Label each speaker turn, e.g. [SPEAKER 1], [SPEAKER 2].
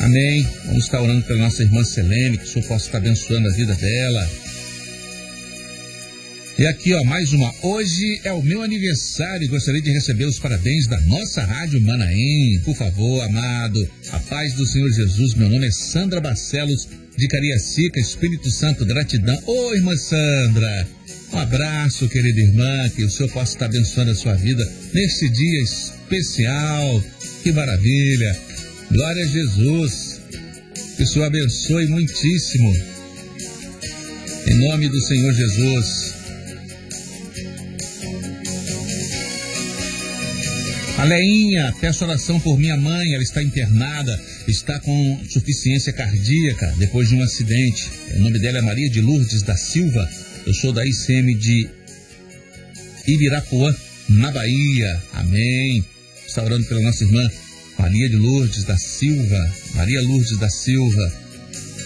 [SPEAKER 1] Amém. Vamos estar orando pela nossa irmã Selene, que o Senhor possa estar abençoando a vida dela. E aqui, mais uma. Hoje é o meu aniversário e gostaria de receber os parabéns da nossa Rádio Manaim. Por favor, amado, a paz do Senhor Jesus. Meu nome é Sandra Barcelos, de Cariacica, Espírito Santo, gratidão. Ô, irmã Sandra, um abraço, querida irmã, que o Senhor possa estar abençoando a sua vida nesse dia especial. Que maravilha. Glória a Jesus. Que o Senhor abençoe muitíssimo. Em nome do Senhor Jesus. A Leinha, peço oração por minha mãe, ela está internada, está com insuficiência cardíaca depois de um acidente. O nome dela é Maria de Lourdes da Silva, eu sou da ICM de Ibirapuã, na Bahia. Amém. Está orando pela nossa irmã Maria de Lourdes da Silva, Maria Lourdes da Silva.